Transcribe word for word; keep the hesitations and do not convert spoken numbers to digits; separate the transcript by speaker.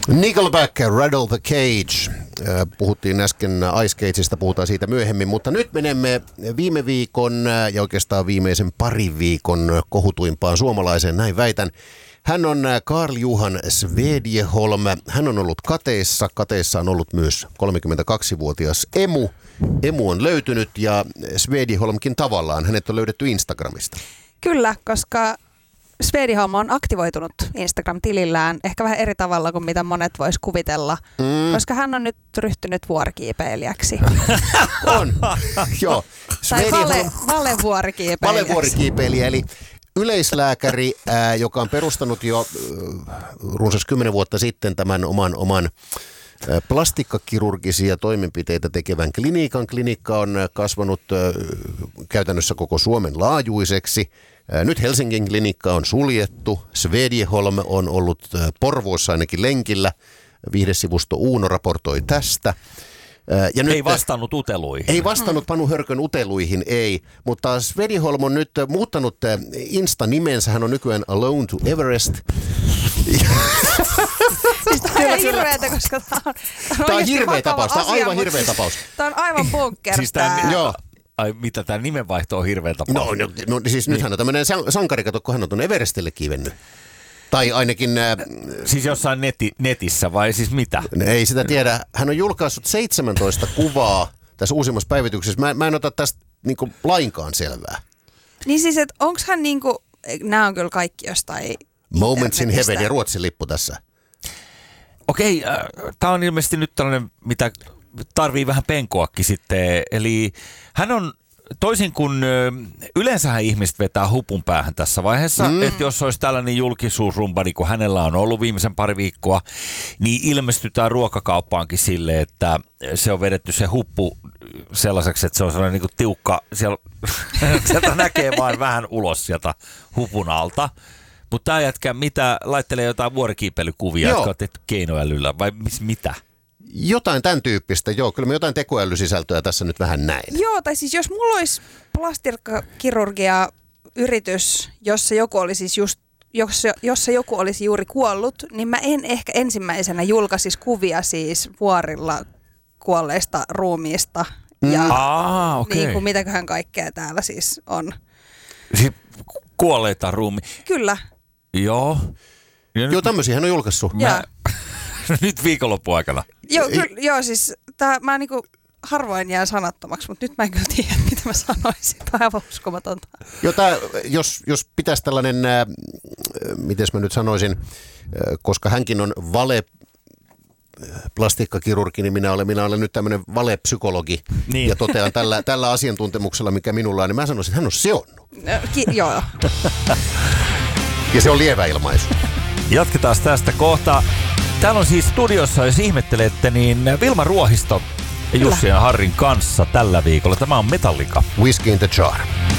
Speaker 1: Nickelback, Rattle the Cage. Puhuttiin äsken Ice Cageista, puhutaan siitä myöhemmin, mutta nyt menemme viime viikon ja oikeastaan viimeisen parin viikon kohutuimpaan suomalaiseen, näin väitän. Hän on Carl-Johan Svedjeholm. Hän on ollut kateissa. Kateissa on ollut myös kolmekymmentäkaksivuotias emu. Emu on löytynyt ja Svedjeholmkin tavallaan. Hänet on löydetty Instagramista.
Speaker 2: Kyllä, koska Svedjeholm on aktivoitunut Instagram-tilillään ehkä vähän eri tavalla kuin mitä monet vois kuvitella, mm. koska hän on nyt ryhtynyt vuorikiipeilijäksi.
Speaker 1: On, joo.
Speaker 2: Tai vale, valevuorikiipeilijäksi.
Speaker 1: Valevuorikiipeilijä, eli yleislääkäri, ää, joka on perustanut jo äh, runsas kymmenen vuotta sitten tämän oman, oman äh, plastikkakirurgisia toimenpiteitä tekevän klinikan. Klinikka on kasvanut äh, käytännössä koko Suomen laajuiseksi. Äh, nyt Helsingin klinikka on suljettu. Svedjeholm on ollut äh, Porvoossa ainakin lenkillä. Viihdesivusto Uuno raportoi tästä.
Speaker 3: Ja nyt, ei vastannut uteluihin.
Speaker 1: Ei vastannut Panu Hörkön uteluihin, ei. Mutta Svedjeholm on nyt muuttanut Insta-nimensä. Hän on nykyään Alone to Everest.
Speaker 2: Siis tämä on ihan hirveätä, koska tämä on,
Speaker 1: tämä on hirveä tapaus. Tämä on aivan hirveä tapaus.
Speaker 2: Tämä on aivan bunker.
Speaker 3: Siis tämä, joo. Ai mitä, tämä nimenvaihto on hirveä tapaus?
Speaker 1: No, no, no siis niin. Nythän on tämmöinen sankari, kato, kun hän on tuonne Everestille kivennyt. Tai ainakin... Äh,
Speaker 3: siis jossain neti, netissä vai siis mitä?
Speaker 1: Ei sitä tiedä. Hän on julkaissut seitsemäntoista kuvaa tässä uusimmassa päivityksessä. Mä, mä en ota tästä niinku lainkaan selvää.
Speaker 2: Niin siis, että onks hän niinku... Nämä on kyllä kaikki jostain...
Speaker 1: Moments in Heaven ja Ruotsin lippu tässä.
Speaker 3: Okei, äh, tämä on ilmeisesti nyt tällainen, mitä tarvii vähän penkoakin sitten. Eli hän on... Toisin kuin yleensähän ihmiset vetää hupun päähän tässä vaiheessa, mm. että jos olisi tällainen julkisuusrumba, niin kuin hänellä on ollut viimeisen pari viikkoa, niin ilmestytään ruokakauppaankin sille, että se on vedetty se huppu sellaiseksi, että se on sellainen niin kuin tiukka, siellä, sieltä näkee vain vähän ulos sieltä hupun alta. Mutta tämä jätkä, mitä laittelee jotain vuorikiipeilykuvia, jotka on tehty keinoälyllä, vai mitä?
Speaker 1: Jotain tämän tyyppistä, joo. Kyllä me jotain tekoälysisältöä tässä nyt vähän näin.
Speaker 2: Joo, tai siis jos mulla olisi plastikkakirurgia yritys, jossa joku olisi siis just, jossa, jossa joku olisi juuri kuollut, niin mä en ehkä ensimmäisenä julkaisisi kuvia siis vuorilla kuolleista ruumiista. Ja
Speaker 3: mm. Aa, okay.
Speaker 2: Niin kuin mitäköhän kaikkea täällä siis on.
Speaker 3: Siis kuolleita ruumi.
Speaker 2: Kyllä.
Speaker 3: Joo.
Speaker 1: Joo, tämmöisiä hän on julkaissut.
Speaker 3: Mä... Nyt viikonloppuaikana.
Speaker 2: Joo, kyllä, joo siis tää, mä niinku harvoin jään sanattomaksi, mutta nyt mä en kyllä tiedä, mitä mä sanoisin. Tämä on aivan uskomatonta.
Speaker 1: Joo, tää, jos, jos pitäisi tällainen, äh, miten mä nyt sanoisin, äh, koska hänkin on vale plastikkakirurgi, niin minä olen, minä olen nyt tämmöinen valepsykologi. Niin. Ja totean tällä, tällä asiantuntemuksella, mikä minulla on, niin mä sanoisin, että hän on seonnut.
Speaker 2: No, ki- joo.
Speaker 1: Ja se on lievä ilmaisu.
Speaker 3: Jatketaan tästä kohta. Täällä on siis studiossa, jos ihmettelette, niin Vilma Ruohisto ja Jussi ja Harrin kanssa tällä viikolla. Tämä on Metallica.
Speaker 1: Whiskey in the Jar.